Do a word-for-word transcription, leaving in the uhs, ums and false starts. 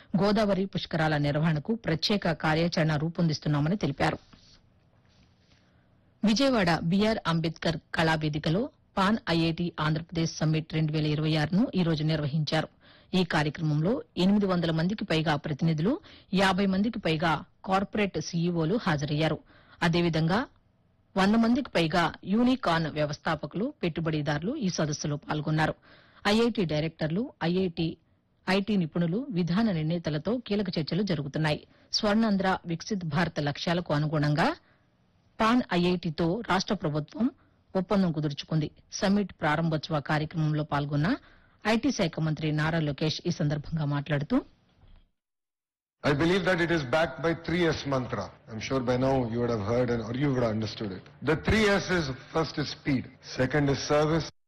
గోదావరి పుష్కరాల నిర్వహణకు ప్రత్యేక కార్యాచరణ రూపొందిస్తున్నామని తెలిపారు. Vijayawada BR Ambedkar కళావేదికలో pan IIT Andhra Pradesh summit రెండు వేల ఇరవై ఆరును ఈ రోజు నిర్వహించారు. ఈ కార్యక్రమంలో ఎనిమిది వందల మందికి పైగా ప్రతినిధులు, యాబై మందికి పైగా కార్పొరేట్ సీఈఓలు హాజరయ్యారు. అదేవిధంగా వంద మందికి పైగా యూనికాన్ వ్యవస్థాపకులు, పెట్టుబడిదారులు ఈ సదస్సులో పాల్గొన్నారు. ఐఐటి డైరెక్టర్లు, ఐఐటి ఐటీ నిపుణులు, విధాన నిర్ణేతలతో కీలక చర్చలు జరుగుతున్నాయి. స్వర్ణాంధ్ర వికసిత్ భారత్ లక్ష్యాలకు అనుగుణంగా పాన్ ఐఐటితో రాష్ట ప్రభుత్వం ఒప్పందం కుదుర్చుకుంది. సమ్మిట్ ప్రారంభోత్సవ కార్యక్రమంలో పాల్గొన్న ఐటీ శాఖ మంత్రి నారా లోకేష్ ఈ సందర్భంగా మాట్లాడుతూ, I believe that it is backed by three S mantra. I'm sure by now you would have heard and or you would have understood it. The three S is, first is speed, second is service,